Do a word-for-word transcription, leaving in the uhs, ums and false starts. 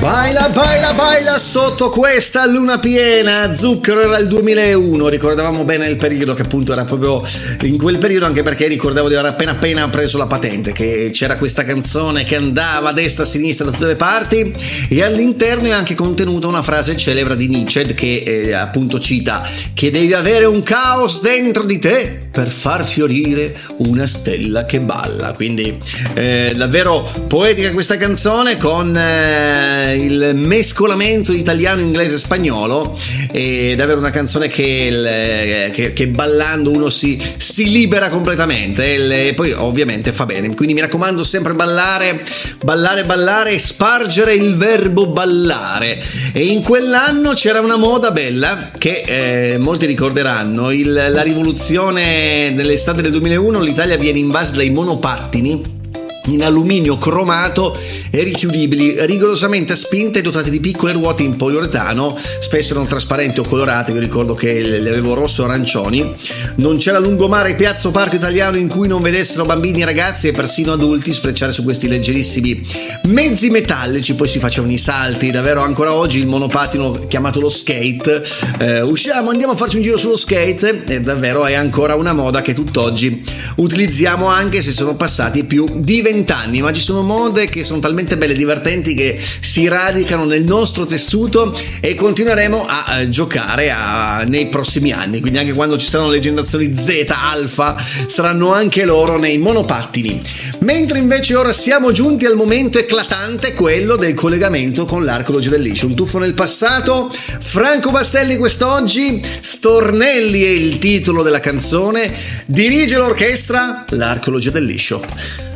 Baila, baila, baila sotto questa luna piena. Zucchero era il duemilauno, ricordavamo bene il periodo, che appunto era proprio in quel periodo, anche perché ricordavo di aver appena appena preso la patente, che c'era questa canzone che andava a destra a sinistra da tutte le parti, e all'interno è anche contenuta una frase celebre di Nietzsche che eh, appunto cita che devi avere un caos dentro di te per far fiorire una stella che balla. Quindi eh, davvero poetica questa canzone, con eh, il mescolamento di italiano, inglese e spagnolo. È davvero una canzone che, il, che, che ballando uno si, si libera completamente, e poi ovviamente fa bene. Quindi mi raccomando, sempre ballare, ballare, ballare e spargere il verbo ballare. E in quell'anno c'era una moda bella che eh, molti ricorderanno, il, la rivoluzione nell'estate del duemilauno. L'Italia viene invasa dai monopattini in alluminio cromato e richiudibili, rigorosamente a spinte, dotati di piccole ruote in poliuretano, spesso erano trasparenti o colorate. Vi ricordo che le avevo rosso arancioni. Non c'era lungomare, piazza o parco italiano in cui non vedessero bambini, ragazzi e persino adulti sfrecciare su questi leggerissimi mezzi metallici. Poi si facevano i salti, davvero ancora oggi il monopattino chiamato lo skate, eh, usciamo, andiamo a farci un giro sullo skate, e davvero è ancora una moda che tutt'oggi utilizziamo, anche se sono passati più di venti anni. Ma ci sono mode che sono talmente belle e divertenti che si radicano nel nostro tessuto, e continueremo a, a giocare a, nei prossimi anni. Quindi anche quando ci saranno le generazioni Z, alfa, saranno anche loro nei monopattini. Mentre invece ora siamo giunti al momento eclatante, quello del collegamento con l'Archeologia del Liscio. Un tuffo nel passato. Franco Bastelli quest'oggi, Stornelli è il titolo della canzone, dirige l'orchestra l'Archeologia del Liscio.